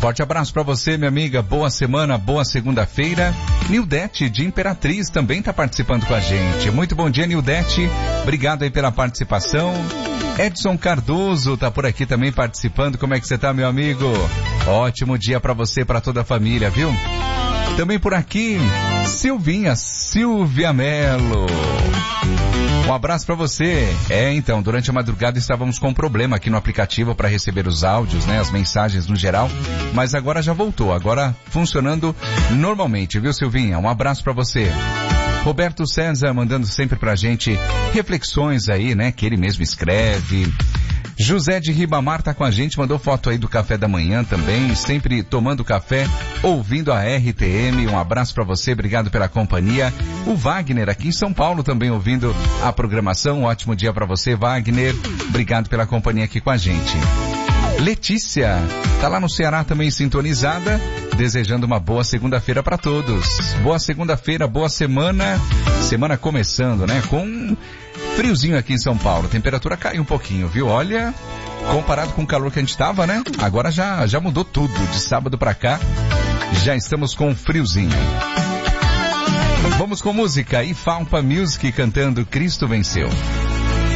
Forte abraço para você, minha amiga. Boa semana, boa segunda-feira. Nildete de Imperatriz também está participando com a gente. Muito bom dia, Nildete. Obrigado aí pela participação. Edson Cardoso tá por aqui também participando. Como é que você tá, meu amigo? Ótimo dia para você e para toda a família, viu? Também por aqui, Silvia Melo. Um abraço para você. Então, durante a madrugada estávamos com um problema aqui no aplicativo para receber os áudios, né, as mensagens no geral, mas agora já voltou, agora funcionando normalmente, viu, Silvinha? Um abraço para você. Roberto César mandando sempre pra gente reflexões aí, né, que ele mesmo escreve. José de Ribamar tá com a gente, mandou foto aí do café da manhã também, sempre tomando café, ouvindo a RTM. Um abraço pra você, obrigado pela companhia. O Wagner aqui em São Paulo também ouvindo a programação. Um ótimo dia pra você, Wagner. Obrigado pela companhia aqui com a gente. Letícia tá lá no Ceará também sintonizada, desejando uma boa segunda-feira para todos. Boa segunda-feira, boa semana. Semana começando, né? Com friozinho aqui em São Paulo. A temperatura caiu um pouquinho, viu? Olha, comparado com o calor que a gente tava, né? Agora já mudou tudo. De sábado para cá, já estamos com friozinho. Vamos com música. E Falpa Music cantando Cristo Venceu.